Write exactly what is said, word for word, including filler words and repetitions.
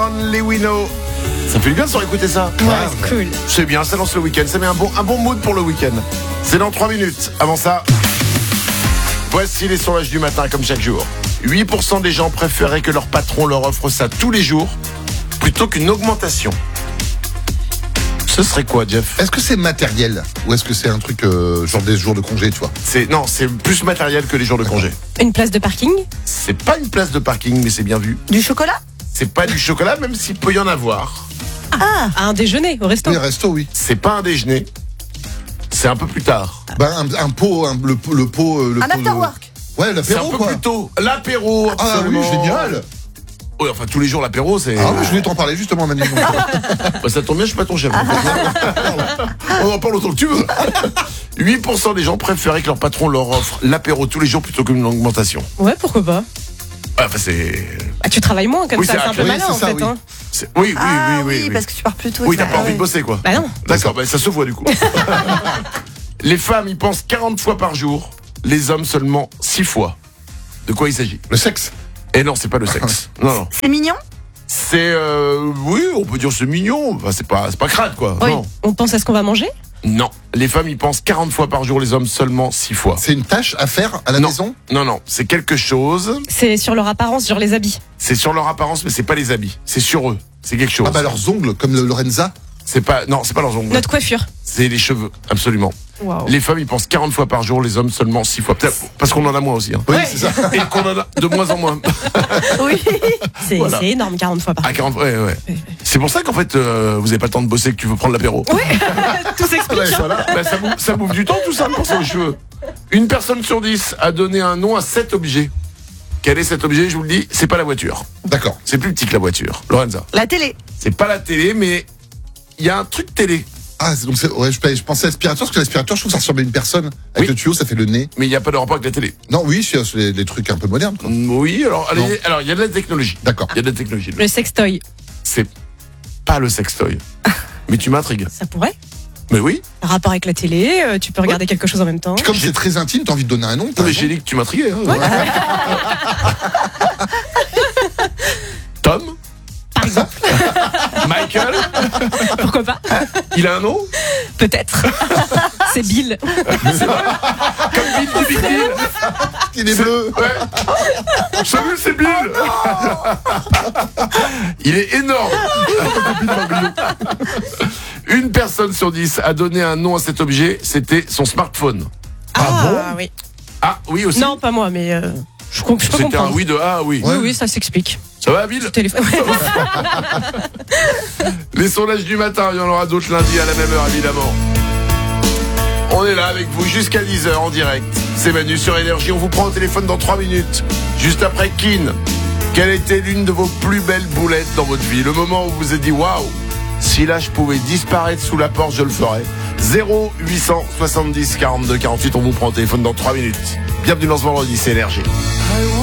Only We Know. Ça fait du bien de se réécouter ça. Ouais, c'est cool. C'est bien, ça lance le week-end. Ça met un bon, un bon mood pour le week-end. C'est dans trois minutes. Avant ça, voici les sondages du matin, comme chaque jour. huit pour cent des gens préféraient que leur patron leur offre ça tous les jours plutôt qu'une augmentation. Ce serait quoi, Jeff? Est-ce que c'est matériel ou est-ce que c'est un truc euh, genre des jours de congé, tu vois? C'est, non, c'est plus matériel que les jours de congé. Une place de parking? C'est pas une place de parking, mais c'est bien vu. Du chocolat? C'est pas du chocolat, même s'il peut y en avoir. Ah, à un déjeuner au resto? Oui, resto, oui. C'est pas un déjeuner. C'est un peu plus tard. Ben, un, un pot, un, le, le pot. euh, Le Un pot after de- work. Ouais, C'est un l'apéro, peu quoi. plus tôt. L'apéro, Ah oui, absolument. génial. Oui, enfin, tous les jours, l'apéro, c'est... Ah oui, je voulais t'en parler justement, Manu. donc, euh, Bah, ça tombe bien, je suis pas ton chef. On en parle autant que tu veux. huit pour cent des gens préféraient que leur patron leur offre l'apéro tous les jours plutôt qu'une augmentation. Ouais, pourquoi pas? Ah, enfin, c'est... Ah, tu travailles moins comme Oui, ça, c'est c'est un peu oui, malin c'est en ça, fait. oui. Hein. c'est- Oui, oui, Ah oui, oui, oui. parce que tu pars plus tôt. Oui, et t'as ça- pas envie ouais. de bosser, quoi. Bah non. D'accord, bah, ça se voit du coup. Les femmes y pensent quarante fois par jour, les hommes seulement six fois. De quoi il s'agit? Le sexe. Et non, c'est pas le sexe. Non, non. C'est mignon? C'est... euh, oui, on peut dire c'est mignon. Enfin, c'est pas, c'est pas crade, quoi. Oui. Non. On pense à ce qu'on va manger? Non. Les femmes y pensent quarante fois par jour, les hommes seulement six fois. C'est une tâche à faire à la Non. maison. Non, non. C'est quelque chose. C'est sur leur apparence, sur les habits. C'est sur leur apparence, mais c'est pas les habits. C'est sur eux. C'est quelque chose. Ah bah leurs ongles, comme le Lorenza. C'est pas... Non, c'est pas leurs ongles. Notre coiffure. C'est les cheveux, absolument. Waouh. Les femmes y pensent quarante fois par jour, les hommes seulement six fois. Peut-être parce qu'on en a moins aussi. Hein. Oui, Ouais. c'est ça. Et qu'on en a de moins en moins. Oui. C'est Voilà. c'est énorme, quarante fois par À jour. quarante, ouais, ouais. C'est pour ça qu'en fait, euh, vous avez pas le temps de bosser, que tu veux prendre l'apéro. Oui, tout s'explique. Ouais, voilà. Bah, ça, bouffe, ça bouffe du temps, tout ça, pour penser aux cheveux. Une personne sur dix a donné un nom à cet objet. Quel est cet objet? Je vous le dis, c'est pas la voiture. D'accord. C'est plus petit que la voiture. Lorenza. La télé. C'est pas la télé, mais il y a un truc télé. Ah, c'est- donc c'est, ouais, je, je pensais à l'aspirateur, parce que l'aspirateur, je trouve que ça ressemble à une personne. Avec Oui. le tuyau, ça fait le nez. Mais il n'y a pas de rapport avec la télé. Non, oui, c'est c'est les, les trucs un peu modernes, quoi. Oui, alors, allez, Non. alors il y a de la technologie. D'accord. Il y a de la technologie. Le sextoy. C'est pas le sextoy. Mais tu m'intrigues. Ça pourrait. Mais oui. Rapport avec la télé, euh, tu peux regarder quelque chose en même temps. Puis comme c'est très intime, t'as envie de donner un nom. t'as Non, mais raison. j'ai dit que tu m'intriguais. Hein. Tom? Par exemple. Michael? Pourquoi pas? Il a un nom? Peut-être. C'est Bill. Comme Bill du Big Bill. Il est bleu. Ouais. Salut, c'est Bill. Il est énorme. Une personne sur dix a donné un nom à cet objet, c'était son smartphone. Ah, oui. Ah oui aussi. Non, pas moi, mais euh, je, comp- je peux C'était un comprendre. oui de ah oui. Oui, oui, ça s'explique. Ça va, Bill? Téléphone. Les sondages du matin, il y en aura d'autres lundi à la même heure, évidemment. On est là avec vous jusqu'à dix heures en direct. C'est Manu sur Énergie. On vous prend au téléphone dans trois minutes. Juste après Keane. Quelle était l'une de vos plus belles boulettes dans votre vie? Le moment où vous vous êtes dit waouh, si là je pouvais disparaître sous la porte, je le ferais. zéro huit cent soixante-dix quarante-deux quarante-huit. On vous prend au téléphone dans trois minutes. Bienvenue dans ce vendredi, c'est Énergie.